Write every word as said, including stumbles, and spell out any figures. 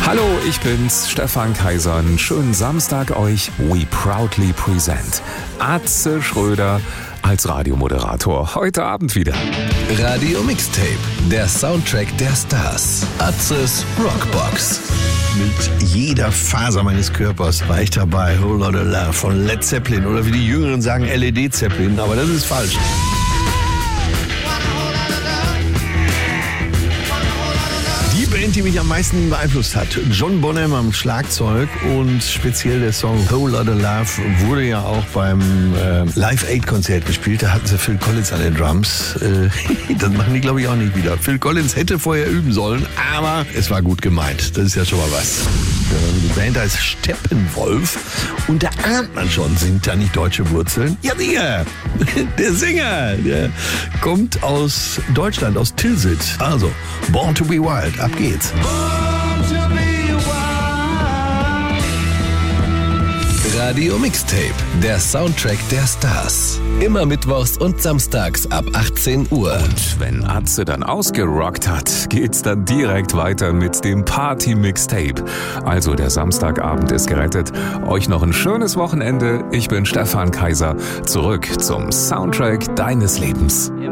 Hallo, ich bin's, Stefan Kaiser. Einen schönen Samstag euch. We proudly present Atze Schröder als Radiomoderator. Heute Abend wieder. Radio Mixtape, der Soundtrack der Stars. Atzes Rockbox. Mit jeder Faser meines Körpers war ich dabei. Whole Lotta Love von Led Zeppelin. Oder wie die Jüngeren sagen, L E D Zeppelin. Aber das ist falsch. Die Band, die mich am meisten beeinflusst hat, John Bonham am Schlagzeug und speziell der Song Whole Lotta Love wurde ja auch beim äh, Live-Aid-Konzert gespielt. Da hatten sie Phil Collins an den Drums. Äh, das machen die, glaube ich, auch nicht wieder. Phil Collins hätte vorher üben sollen, aber es war gut gemeint. Das ist ja schon mal was. Die Band heißt Steppenwolf und da ahnt man schon, sind da nicht deutsche Wurzeln? Ja, Digga! Der Sänger, der kommt aus Deutschland, aus Tilsit. Also, Born to be Wild, ab geht's. Radio Mixtape, der Soundtrack der Stars. Immer mittwochs und samstags ab achtzehn Uhr. Und wenn Atze dann ausgerockt hat, geht's dann direkt weiter mit dem Party-Mixtape. Also der Samstagabend ist gerettet. Euch noch ein schönes Wochenende. Ich bin Stefan Kaiser. Zurück zum Soundtrack deines Lebens.